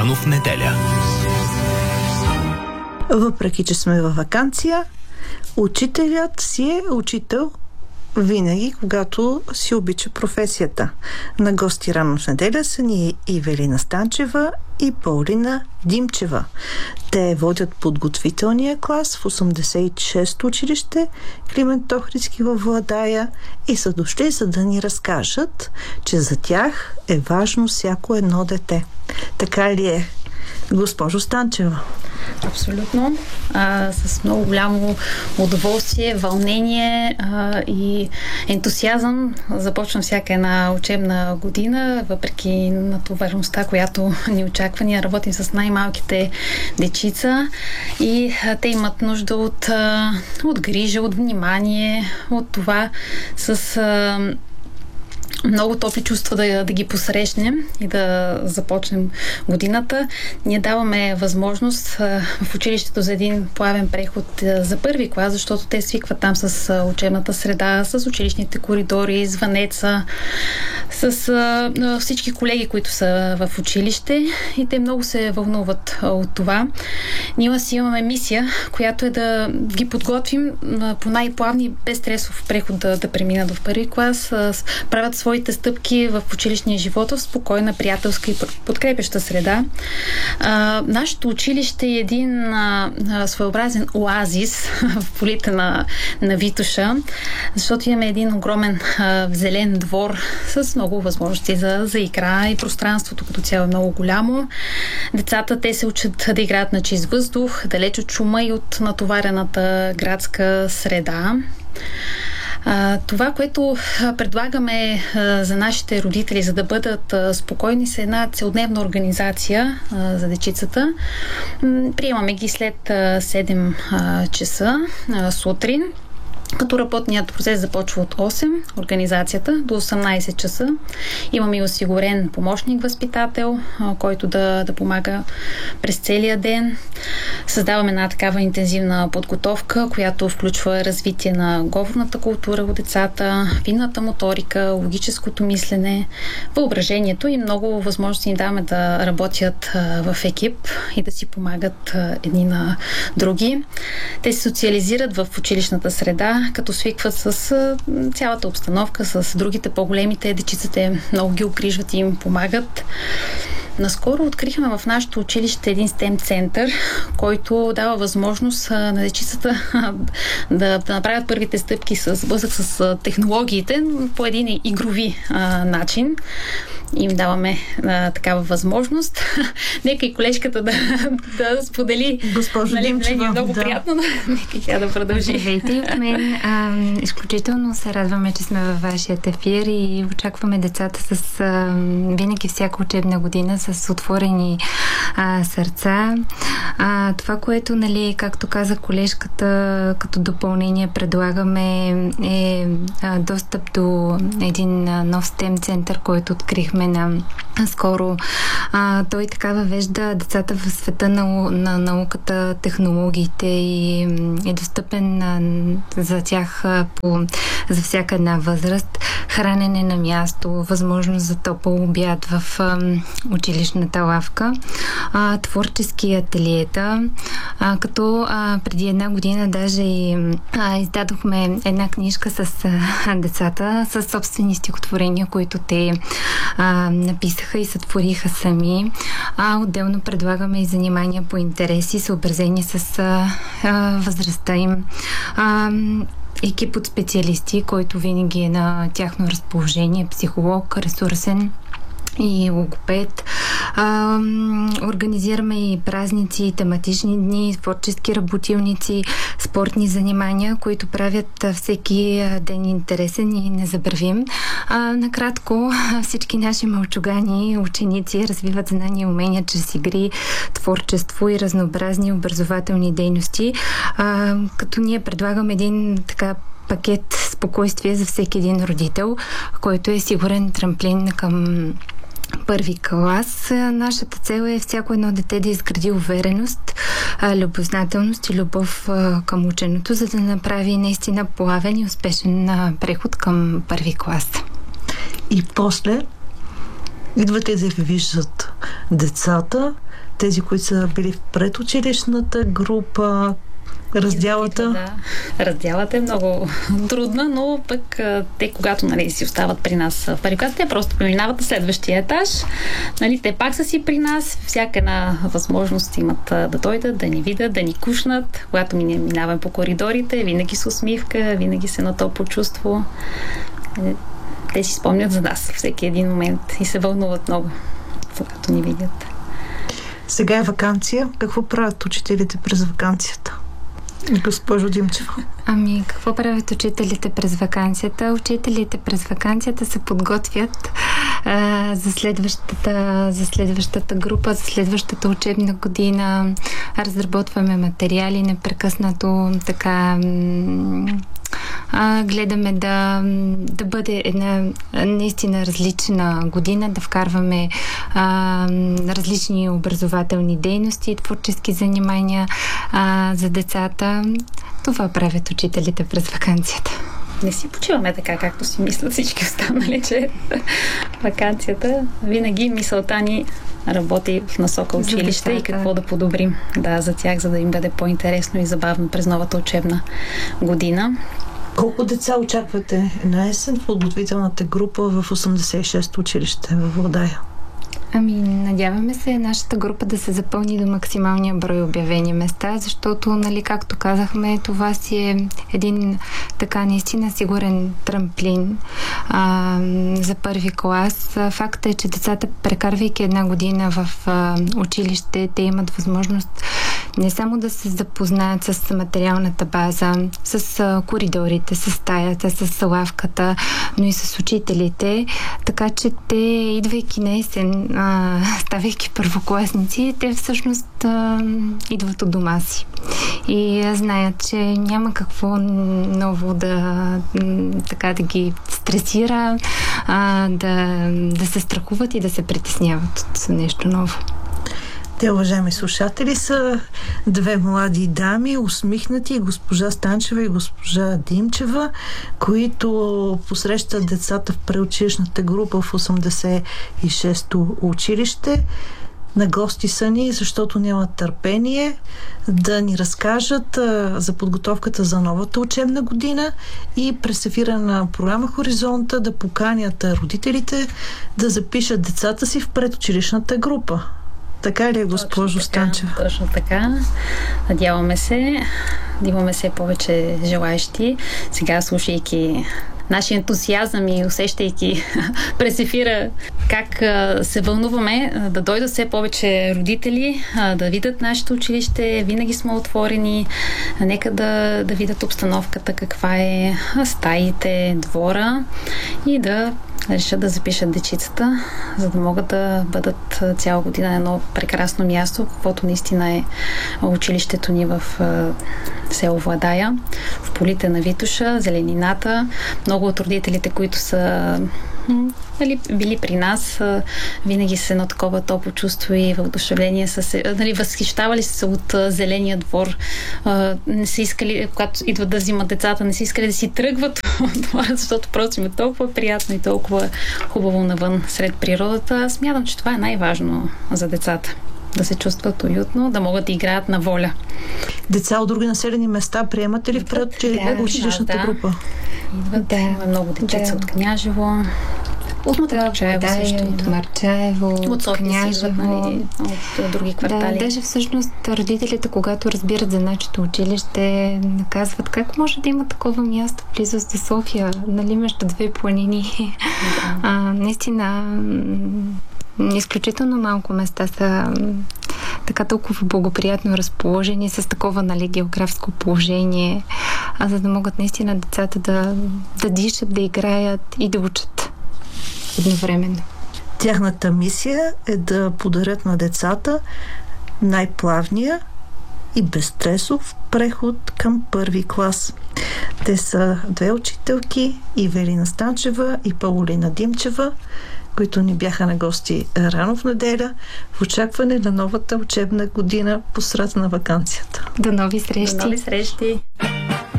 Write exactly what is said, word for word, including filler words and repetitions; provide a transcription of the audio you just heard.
Рано в неделя. Въпреки че сме във ваканция, учителят си е учител винаги, когато си обича професията. На гости рано в неделя са ни Ивелина Станчева и Паулина Димчева. Те водят подготвителния клас в осемдесет и шесто училище Климент Охридски във Владая и са дошли, за да ни разкажат, че за тях е важно всяко едно дете. Така ли е, госпожо Станчева? Абсолютно. А, с много голямо удоволствие, вълнение а, и ентусиазъм започвам всяка една учебна година, въпреки натовареността, която ни очаква. Ние работим с най-малките дечица и а, те имат нужда от, а, от грижа, от внимание, от това с... А, много топли чувства да, да ги посрещнем и да започнем годината. Ние даваме възможност а, в училището за един плавен преход а, за първи клас, защото те свикват там с а, учебната среда, с училищните коридори, звънеца, с а, всички колеги, които са в училище и те много се вълнуват а, от това. Ние си имаме мисия, която е да ги подготвим а, по най-плавни, без стресов преход да, да преминат в първи клас, а, правят своите стъпки в училищния живот в спокойна, приятелска и подкрепяща среда. А, нашето училище е един а, а, своеобразен оазис в полите на, на Витоша, защото имаме един огромен а, зелен двор с много възможности за, за игра и пространството като цяло е много голямо. Децата, те се учат да играят на чист въздух, далеч от шума и от натоварената градска среда. А, това, което предлагаме а, за нашите родители, за да бъдат а, спокойни, са една целодневна организация а, за дечицата. М- приемаме ги след а, седем а, часа а, сутрин, като работният процес започва от осем, организацията, до осемнайсет часа. Имаме и осигурен помощник-възпитател, който да, да помага през целия ден. Създаваме една такава интензивна подготовка, която включва развитие на говорната култура у децата, финната моторика, логическото мислене, въображението и много възможности ни даваме да работят в екип и да си помагат едни на други. Те се социализират в училищната среда, като свикват с цялата обстановка, с другите по-големите дечиците, много ги обгрижват и им помагат. Наскоро открихме в нашето училище един STEM център, който дава възможност на дечицата да, да направят първите стъпки с блъсък с технологиите по един игрови а, начин. Им даваме а, такава възможност. Нека и колежката да, да сподели. Госпожо нали, Димчева, е много да. Приятно, но нека и тя да продължи. Здравейте от мен. А, изключително се радваме, че сме във вашия ефир и очакваме децата с а, винаги всяка учебна година с отворени а, сърца. А, това, което, нали, както каза колежката, като допълнение предлагаме е а, достъп до един а, нов STEM център, който открихме на скоро. А, той така въвежда децата в света на, на науката, технологиите и е достъпен а, за тях а, по, за всяка една възраст. Хранене на място, възможност за топъл обяд в а, училищната лавка, а, творчески ателиета, а, като а, преди една година даже и а, издадохме една книжка с а, децата, с собствени стихотворения, които те а, написаха и сътвориха сами. А отделно предлагаме и занимания по интереси, съобразени с а, а, възрастта им. А, екип от специалисти, който винаги е на тяхно разположение, психолог, ресурсен и логопед. А, организираме и празници, тематични дни, творчески работилници, спортни занимания, които правят всеки ден интересен и незабравим. А, накратко, всички наши мълчугани, ученици развиват знания и умения чрез игри, творчество и разнообразни образователни дейности, а, като ние предлагаме един така пакет спокойствие за всеки един родител, който е сигурен трамплин към първи клас. Нашата цел е всяко едно дете да изгради увереност, любознателност и любов към ученето, за да направи наистина плавен и успешен преход към първи клас. И после идвате да ви виждат децата, тези, които са били в предучилищната група, раздялата? Да. Раздялата е много трудна, но пък те, когато нали, си остават при нас в първи клас, те просто преминават на следващия етаж. Нали, те пак са си при нас. Всяка една възможност имат да дойдат, да ни видят, да ни кушнат. Когато ми минаваме по коридорите, винаги с усмивка, винаги се на топло чувство. Те си спомнят за нас всеки един момент и се вълнуват много, когато ни видят. Сега е ваканция. Какво правят учителите през ваканцията? Госпожо Димчева. Ами, какво правят учителите през ваканцията? Учителите през ваканцията се подготвят а, за, следващата, за следващата група, за следващата учебна година. Разработваме материали непрекъснато, така а, гледаме да, да бъде една наистина различна година, да вкарваме а, различни образователни дейности, творчески занимания а, за децата. Това правят учителите през ваканцията. Не си почиваме така, както си мислят всички останали, че ваканцията винаги мисълта ни работи в насока училище и какво да подобрим да, за тях, за да им бъде по-интересно и забавно през новата учебна година. Колко деца очаквате на есен в подготвителната група в осемдесет и шесто училище в Владая? Ами, надяваме се нашата група да се запълни до максималния брой обявени места, защото, нали, както казахме, това си е един така наистина сигурен трамплин а, за първи клас. Факта е, че децата, прекарвайки една година в а, училище, те имат възможност не само да се запознаят с материалната база, с а, коридорите, с стаята, с лавката, но и с учителите, така че те, идвайки на есен, а, ставайки първокласници, те всъщност а, идват от дома си. И а, знаят, че няма какво ново да, м, така да ги стресира, а, да, да се страхуват и да се притесняват от нещо ново. Те, уважаеми слушатели, са две млади дами, усмихнати, госпожа Станчева и госпожа Димчева, които посрещат децата в преучилищната група в осемдесет и шесто училище. На гости са ни, защото нямат търпение да ни разкажат а, за подготовката за новата учебна година и през ефира на програма Хоризонта да поканят родителите да запишат децата си в предучилищната група. Така ли е, госпожо Станчева? Точно така. Надяваме се да имаме все повече желаещи. Сега, слушайки нашия ентусиазъм и усещайки през ефира как се вълнуваме, да дойдат все повече родители, да видят нашето училище. Винаги сме отворени. Нека да, да видят обстановката, каква е, стаите, двора и да решат да запишат дечицата, за да могат да бъдат цяла година на едно прекрасно място, каквото наистина е училището ни в село Владая, в полите на Витоша, зеленината. Много от родителите, които са нали, били при нас, винаги са едно такова топло чувство и въодушевление, са се, нали, възхищавали се от зеления двор. Не са искали, когато идват да взимат децата, не са искали да си тръгват от двора, защото просто им е толкова приятно и толкова хубаво навън сред природата. Смятам, че това е най-важно за децата. Да се чувстват уютно, да могат да играят на воля. Деца от други населени места приемате ли в предучилищната да, група? Идват, да, има много дечица да. От Княжево, от Марчаево също. От Марчаево, от Княжево, от, от други квартали. Да, даже всъщност родителите, когато разбират за нашето училище, казват как може да има такова място в близост до София, нали, между две планини. Да. А, наистина, изключително малко места са така толкова благоприятно разположени, с такова, нали, географско положение, а за да могат наистина децата да, да дишат, да играят и да учат едновременно. Тяхната мисия е да подарят на децата най-плавния и безстресов преход към първи клас. Те са две учителки, Ивелина Станчева и Паулина Димчева, които ни бяха на гости рано в неделя в очакване на новата учебна година по средата на ваканцията. До нови срещи! До нови срещи!